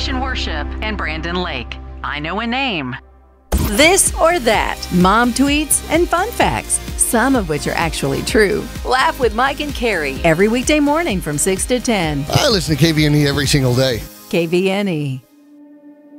Christian Worship, and Brandon Lake. I Know a Name. This or that, mom tweets and fun facts, some of which are actually true. Laugh with Mike and Carrie every weekday morning from 6 to 10. I listen to KVNE every single day. KVNE.